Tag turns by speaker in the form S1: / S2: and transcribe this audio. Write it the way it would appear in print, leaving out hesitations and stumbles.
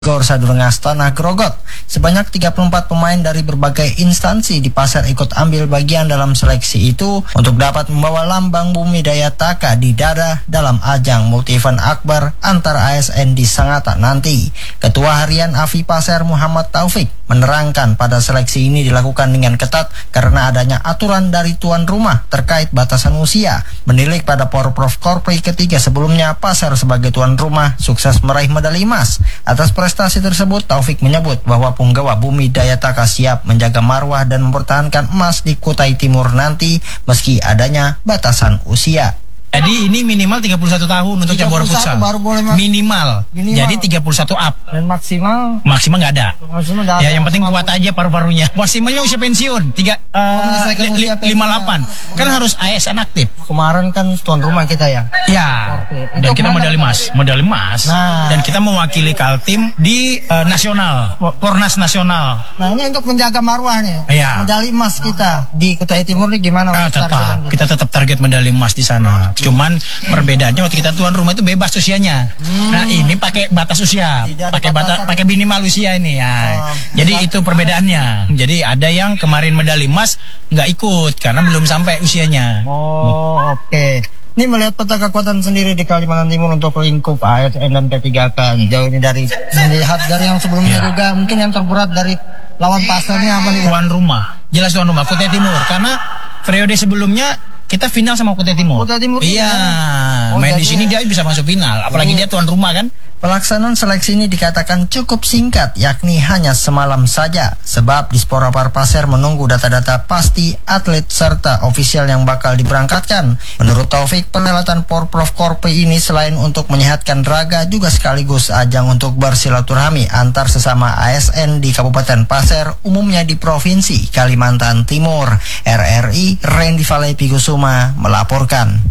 S1: Gor Sadurungas Tanah Grogot. Sebanyak 34 pemain dari berbagai instansi di pasar ikut ambil bagian dalam seleksi itu untuk dapat membawa lambang Bumi Daya Taka di dada dalam ajang multi-event akbar antar ASN di Sangatta nanti. Ketua Harian AFI Pasar Muhammad Taufik menerangkan pada seleksi ini dilakukan dengan ketat karena adanya aturan dari tuan rumah terkait batasan usia. Menilik pada Porprov Korpri ketiga sebelumnya, Pasar sebagai tuan rumah sukses meraih medali emas. Atas prestasi tersebut, Taufik menyebut bahwa punggawa Bumi Daya Taka siap menjaga marwah dan mempertahankan emas di Kutai Timur nanti meski adanya batasan usia.
S2: Jadi ini minimal 31 tahun untuk cabur futsal.
S1: Baru boleh
S2: minimal. Jadi 31 up.
S1: Dan maksimal
S2: nggak ada. Ya yang penting kuat aja paru-parunya. Maksimalnya usia pensiun 58. Kan harus ASN aktif.
S1: Kemarin kan tuan rumah kita ya.
S2: Ya. Dan kita medali emas.
S1: Nah.
S2: Dan kita mewakili Kaltim di nasional, Pornas nasional.
S1: Nah, ini untuk menjaga marwah nih.
S2: Iya.
S1: Medali emas kita di Kutai Timur ini gimana?
S2: Kita tetap target medali emas di sana. Cuman perbedaannya waktu kita tuan rumah itu bebas usianya. Nah, ini pakai batas usia, pakai minimal usia ini ya. Jadi itu perbedaannya. Jadi ada yang kemarin medali emas nggak ikut karena belum sampai usianya.
S1: Oke. Ini melihat peta kekuatan sendiri di Kalimantan Timur untuk lingkup ASN dan P3K jauh ini dari melihat dari yang sebelumnya juga mungkin yang terberat dari lawan pasarnya apa nih?
S2: Tuan rumah, jelas tuan rumah Kutai Timur karena periode sebelumnya kita final sama Kutai Timur. Iya, main di sini dia bisa masuk final, apalagi dia tuan rumah kan.
S1: Pelaksanaan seleksi ini dikatakan cukup singkat, yakni hanya semalam saja. Sebab di Sporapar Pasar menunggu data-data pasti atlet serta ofisial yang bakal diberangkatkan. Menurut Taufik, perhelatan Porprov Korpri ini selain untuk menyehatkan raga, juga sekaligus ajang untuk bersilaturahmi antar sesama ASN di Kabupaten Pasar, umumnya di Provinsi Kalimantan Timur. RRI Randy Valai Pigusuma melaporkan.